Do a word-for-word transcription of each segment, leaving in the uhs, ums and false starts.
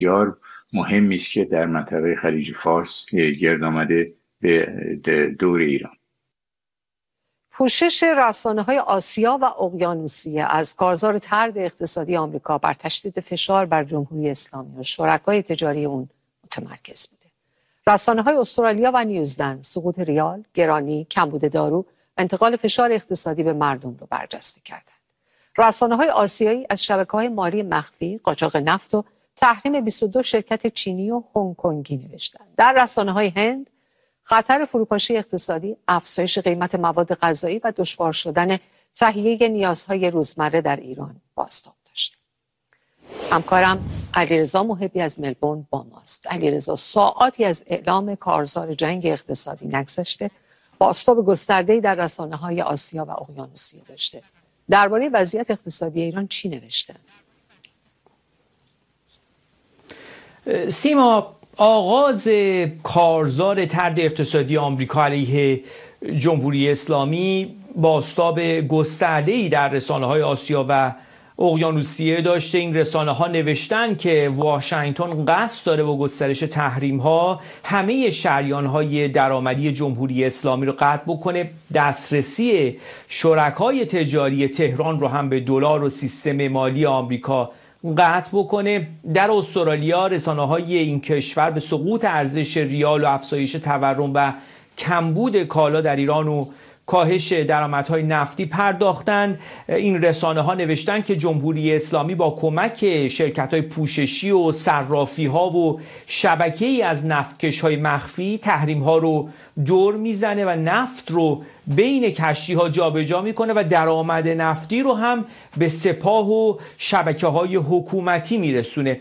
بسیار مهمی است که در منطقه خلیج فارس گرد آمده به دور ایران. پوشش رسانه‌های آسیا و اقیانوسیه از کارزار طرد اقتصادی آمریکا بر تشدید فشار بر جمهوری اسلامی و شرکای تجاری اون متمرکز بوده. رسانه‌های استرالیا و نیوزلند سقوط ریال، گرانی، کمبود دارو و انتقال فشار اقتصادی به مردم رو برجسته کردند. رسانه‌های آسیایی از شبکه‌های مالی مخفی، قاچاق نفت و تحریم بیست و دو شرکت چینی و هنگ کنگی نوشتند. در رسانه‌های هند خطر فروپاشی اقتصادی، افزایش قیمت مواد غذایی و دشوار شدن تهیه نیازهای روزمره در ایران بازتاب داشت. همکارم علیرضا محبی از ملبورن با ماست. علیرضا، ساعاتی از اعلام کارزار جنگ اقتصادی نگذشته، بازتاب گسترده‌ای در رسانه‌های آسیا و اقیانوسیه داشته. درباره وضعیت اقتصادی ایران چی نوشته؟ سیما، آغاز کارزار طرد اقتصادی آمریکا علیه جمهوری اسلامی بازتاب گسترده‌ای در رسانه‌های آسیا و اقیانوسیه داشته. این رسانه‌ها نوشتن که واشنگتن قصد داره با گسترش تحریم‌ها همه شریان‌های درآمدی جمهوری اسلامی رو قطع بکنه، دسترسی شرکای تجاری تهران رو هم به دلار و سیستم مالی آمریکا قطع بکنه. در استرالیا رسانه‌های این کشور به سقوط ارزش ریال و افزایش تورم و کمبود کالا در ایران و کاهش درآمدهای نفتی پرداختند. این رسانه‌ها نوشتن که جمهوری اسلامی با کمک شرکت‌های پوششی و صرافی‌ها و شبکه‌ای از نفتکش‌های مخفی تحریم‌ها رو دور میزنه و نفت رو بین کشتی‌ها جابجا میکنه و درآمد نفتی رو هم به سپاه و شبکه‌های حکومتی میرسونه.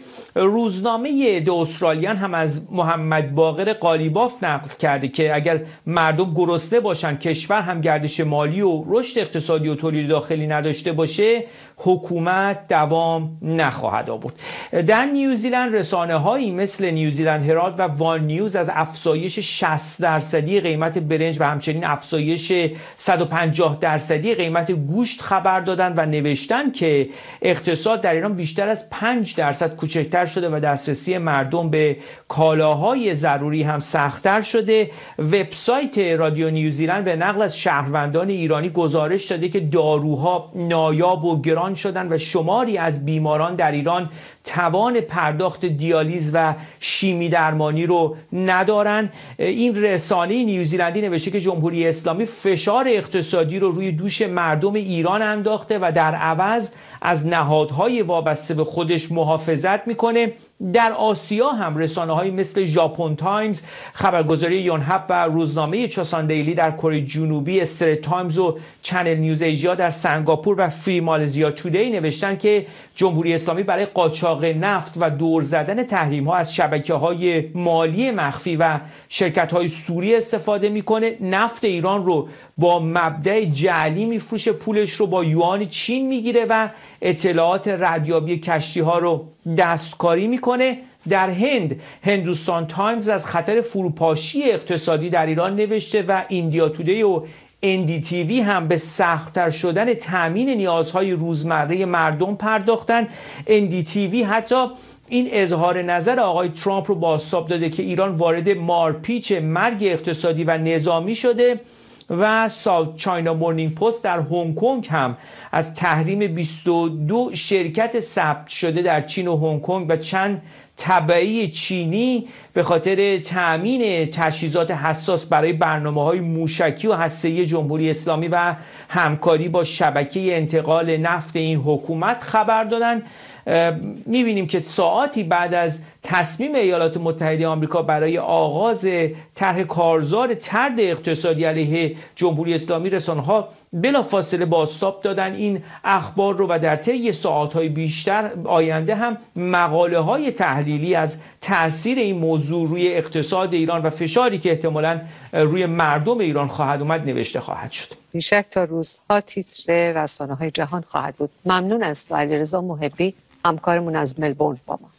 روزنامه د استرالیان هم از محمد باقر قالیباف نقل کرده که اگر مردم گرسنه باشن، کشور هم گردش مالی و رشد اقتصادی و تولید داخلی نداشته باشه، حکومت دوام نخواهد آورد. در نیوزیلند رسانه‌هایی مثل نیوزیلند هرالد و وان نیوز از افزایش شصت درصدی قیمت برنج و همچنین افزایش صد و پنجاه درصدی قیمت گوشت خبر دادند و نوشتن که اقتصاد در ایران بیشتر از پنج درصد کوچکتر شده و دسترسی مردم به کالاهای ضروری هم سخت‌تر شده. وبسایت رادیو نیوزیلند به نقل از شهروندان ایرانی گزارش داده که داروها نایاب و گران شدن و شماری از بیماران در ایران توان پرداخت دیالیز و شیمی درمانی رو ندارن. این رسانه نیوزیلندی نوشته که جمهوری اسلامی فشار اقتصادی رو روی دوش مردم ایران انداخته و در عوض از نهادهای وابسته به خودش محافظت میکنه. در آسیا هم رسانه‌های مثل ژاپن تایمز، خبرگزاری یونهپ و روزنامه چوسان دیلی در کره جنوبی، استریت تایمز و چنل نیوز ایژیا در سنگاپور و فری مالزیا تودی نوشتن که جمهوری اسلامی برای قاچاق نفت و دور زدن تحریم‌ها از شبکه‌های مالی مخفی و شرکت‌های سوری استفاده میکنه. نفت ایران رو با مبدأ جعلی میفروشه، پولش رو با یوان چین میگیره و اطلاعات ردیابی کشتی‌ها رو دستکاری میکنه. در هند هندوستان تایمز از خطر فروپاشی اقتصادی در ایران نوشته و ایندیا تودی و ان دی تی وی هم به سخت‌تر شدن تامین نیازهای روزمره مردم پرداختن. ان دی تی وی حتی این اظهار نظر آقای ترامپ رو بازتاب داده که ایران وارد مارپیچ مرگ اقتصادی و نظامی شده و ساوت چاینا مورنینگ پست در هنگ کنگ هم از تحریم بیست و دو شرکت ثبت شده در چین و هنگ کنگ و چند تبعی چینی به خاطر تأمین تجهیزات حساس برای برنامه‌های موشکی و هسته‌ای جمهوری اسلامی و همکاری با شبکه انتقال نفت این حکومت خبر دادن. می‌بینیم که ساعاتی بعد از تصمیم ایالات متحده آمریکا برای آغاز طرح کارزار طرد اقتصادی علیه جمهوری اسلامی، رسانه‌ها بلافاصله بازتاب دادن این اخبار رو و در طی ساعات‌های بیشتر آینده هم مقاله‌های تحلیلی از تأثیر این موضوع روی اقتصاد ایران و فشاری که احتمالاً روی مردم ایران خواهد اومد نوشته خواهد شد. بیشک تا روزها تیتر رسانه‌های جهان خواهد بود. ممنون از تو علیرضا محبی، همکارمون از ملبورن با ما.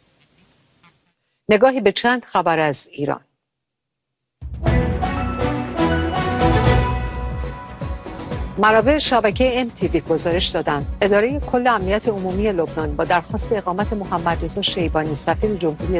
نگاهی به چند خبر از ایران. منابع شبکه ام تی وی گزارش دادند اداره کل امنیت عمومی لبنان با درخواست اقامت محمد رضا شیبانی سفیر جمهوری